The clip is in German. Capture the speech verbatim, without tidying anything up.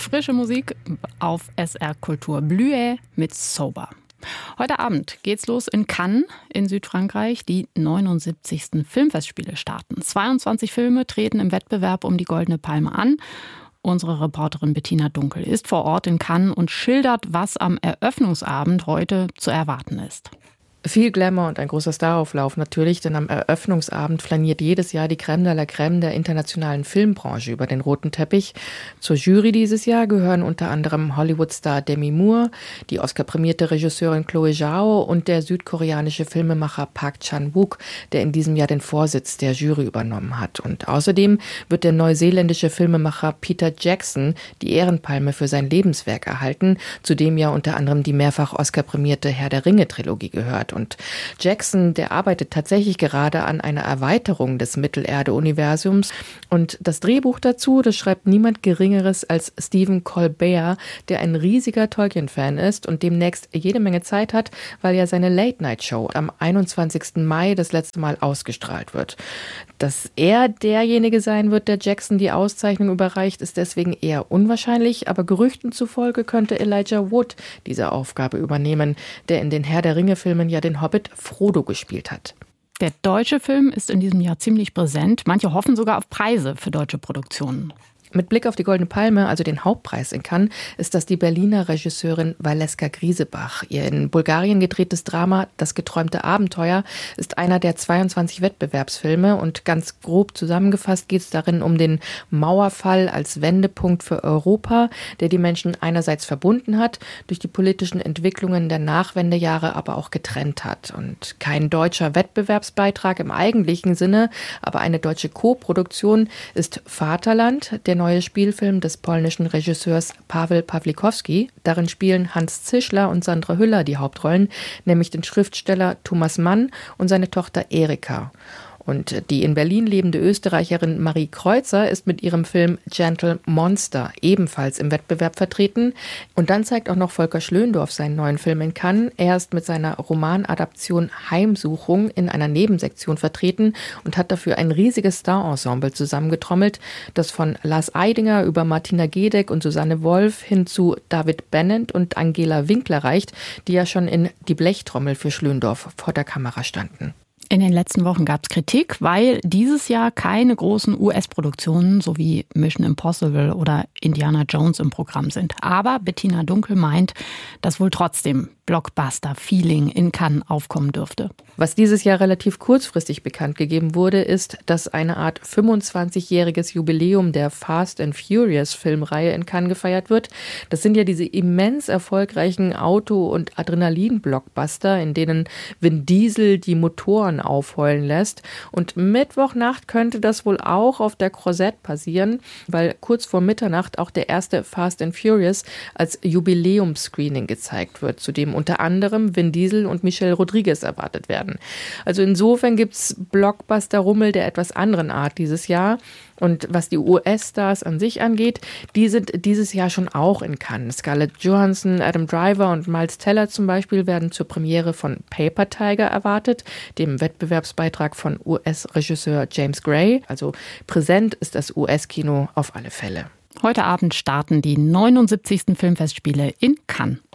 frische Musik auf S R Kultur. Blühe mit Sober. Heute Abend geht's los in Cannes in Südfrankreich. Die neunundsiebzigsten Filmfestspiele starten. zweiundzwanzig Filme treten im Wettbewerb um die Goldene Palme an. Unsere Reporterin Bettina Dunkel ist vor Ort in Cannes und schildert, was am Eröffnungsabend heute zu erwarten ist. Viel Glamour und ein großer Starauflauf natürlich, denn am Eröffnungsabend flaniert jedes Jahr die Crème de la Crème der internationalen Filmbranche über den roten Teppich. Zur Jury dieses Jahr gehören unter anderem Hollywood-Star Demi Moore, die Oscar-prämierte Regisseurin Chloe Zhao und der südkoreanische Filmemacher Park Chan-wook, der in diesem Jahr den Vorsitz der Jury übernommen hat. Und außerdem wird der neuseeländische Filmemacher Peter Jackson die Ehrenpalme für sein Lebenswerk erhalten, zu dem ja unter anderem die mehrfach Oscar-prämierte Herr der Ringe-Trilogie gehört. Und Jackson, der arbeitet tatsächlich gerade an einer Erweiterung des Mittelerde-Universums. Und das Drehbuch dazu, das schreibt niemand Geringeres als Stephen Colbert, der ein riesiger Tolkien-Fan ist und demnächst jede Menge Zeit hat, weil ja seine Late-Night-Show am einundzwanzigsten Mai das letzte Mal ausgestrahlt wird. Dass er derjenige sein wird, der Jackson die Auszeichnung überreicht, ist deswegen eher unwahrscheinlich. Aber Gerüchten zufolge könnte Elijah Wood diese Aufgabe übernehmen, der in den Herr der Ringe-Filmen ja den Hobbit Frodo gespielt hat. Der deutsche Film ist in diesem Jahr ziemlich präsent. Manche hoffen sogar auf Preise für deutsche Produktionen. Mit Blick auf die Goldene Palme, also den Hauptpreis in Cannes, ist das die Berliner Regisseurin Valeska Griesebach. Ihr in Bulgarien gedrehtes Drama Das geträumte Abenteuer ist einer der zweiundzwanzig Wettbewerbsfilme und ganz grob zusammengefasst geht es darin um den Mauerfall als Wendepunkt für Europa, der die Menschen einerseits verbunden hat, durch die politischen Entwicklungen der Nachwendejahre aber auch getrennt hat. Und kein deutscher Wettbewerbsbeitrag im eigentlichen Sinne, aber eine deutsche Co-Produktion ist Vaterland, der neue Spielfilm des polnischen Regisseurs Paweł Pawlikowski. Darin spielen Hans Zischler und Sandra Hüller die Hauptrollen, nämlich den Schriftsteller Thomas Mann und seine Tochter Erika. Und die in Berlin lebende Österreicherin Marie Kreuzer ist mit ihrem Film Gentle Monster ebenfalls im Wettbewerb vertreten. Und dann zeigt auch noch Volker Schlöndorff seinen neuen Film in Cannes. Er ist mit seiner Romanadaption Heimsuchung in einer Nebensektion vertreten und hat dafür ein riesiges Starensemble zusammengetrommelt, das von Lars Eidinger über Martina Gedeck und Susanne Wolf hin zu David Bennett und Angela Winkler reicht, die ja schon in Die Blechtrommel für Schlöndorff vor der Kamera standen. In den letzten Wochen gab es Kritik, weil dieses Jahr keine großen U S-Produktionen sowie Mission Impossible oder Indiana Jones im Programm sind. Aber Bettina Dunkel meint, dass wohl trotzdem Blockbuster-Feeling in Cannes aufkommen dürfte. Was dieses Jahr relativ kurzfristig bekannt gegeben wurde, ist, dass eine Art fünfundzwanzigjähriges Jubiläum der Fast and Furious Filmreihe in Cannes gefeiert wird. Das sind ja diese immens erfolgreichen Auto- und Adrenalin-Blockbuster, in denen Vin Diesel die Motoren aufheulen lässt. Und Mittwochnacht könnte das wohl auch auf der Croisette passieren, weil kurz vor Mitternacht auch der erste Fast and Furious als Jubiläumsscreening gezeigt wird, zu dem unter anderem Vin Diesel und Michelle Rodriguez erwartet werden. Also insofern gibt's Blockbuster-Rummel der etwas anderen Art dieses Jahr. Und was die U S-Stars an sich angeht, die sind dieses Jahr schon auch in Cannes. Scarlett Johansson, Adam Driver und Miles Teller zum Beispiel werden zur Premiere von Paper Tiger erwartet, dem Wettbewerbsbeitrag von U S-Regisseur James Gray. Also präsent ist das U S-Kino auf alle Fälle. Heute Abend starten die neunundsiebzigsten Filmfestspiele in Cannes.